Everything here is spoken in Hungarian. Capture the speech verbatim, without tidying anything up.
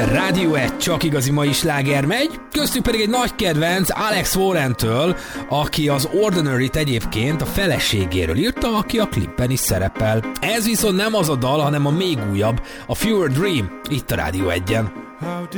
Rádió egy csak igazi mai sláger megy, köztük pedig egy nagy kedvenc Alex Warren-től, aki az Ordinary-t egyébként a feleségéről írta, aki a klipben is szerepel. Ez viszont nem az a dal, hanem a még újabb, a Fever Dream, itt a Rádió egyen.